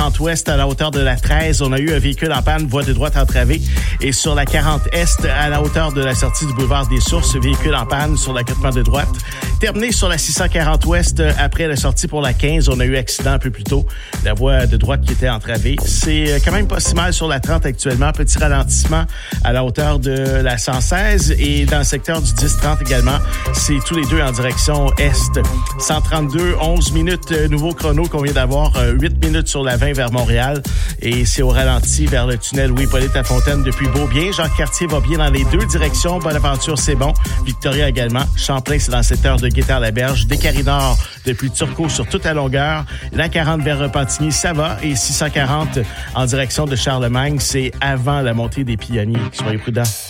40 ouest à la hauteur de la 13, on a eu un véhicule en panne, voie de droite entravée. Et sur la 40 est à la hauteur de la sortie du boulevard des Sources, véhicule en panne sur l'accotement de droite. Terminé sur la 640 ouest après la sortie pour la 15, on a eu accident un peu plus tôt. La voie de droite qui était entravée. C'est quand même pas si mal sur la 30 actuellement. Petit ralentissement à la hauteur de la 116 et dans le secteur du 10-30 également. C'est tous les deux en direction est. 132, 11 minutes, nouveau chrono qu'on vient d'avoir, 8 minutes sur la 20 vers Montréal. Et c'est au ralenti vers le tunnel Louis-Hippolyte-Lafontaine depuis Beaubien. Jacques-Cartier va bien dans les deux directions. Bonaventure, c'est bon. Victoria également. Champlain, c'est dans le secteur de Guétard-la-Berge. Descaries-Nord depuis Turcot sur toute la longueur. La 40 vers Repentigny, ça va. Et 640 en direction de Charlemagne, c'est avant la montée des Pionniers. Soyez prudents.